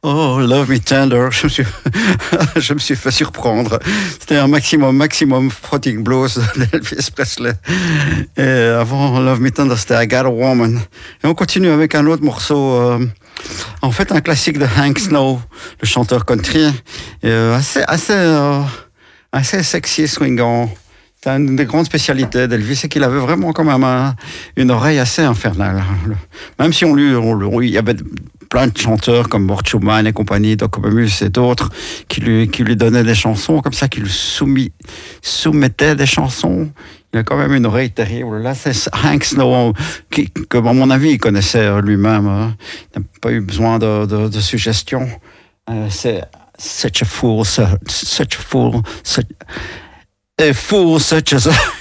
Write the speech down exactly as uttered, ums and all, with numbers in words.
Oh, Love Me Tender, je me suis, je me suis fait surprendre. C'était un maximum, maximum Floating Blues d'Elvis Presley. Et avant Love Me Tender, c'était I Got a Woman. Et on continue avec un autre morceau, euh, en fait un classique de Hank Snow, le chanteur country, et, euh, assez, assez, euh, assez sexy et swingant. C'est une des grandes spécialités d'Elvis, c'est qu'il avait vraiment quand même un, une oreille assez infernale. Même si on lui, on, on, il y avait plein de chanteurs comme Mort Schumann et compagnie, Doc Obemus et d'autres qui lui, qui lui donnaient des chansons comme ça, qui lui soumis, soumettaient des chansons. Il a quand même une oreille terrible. Là, c'est Hank Snow, qui, que, à mon avis, il connaissait lui-même. Hein. Il n'a pas eu besoin de, de, de suggestions. Euh, c'est Such a Fool, Such a Fool, such... A fool such as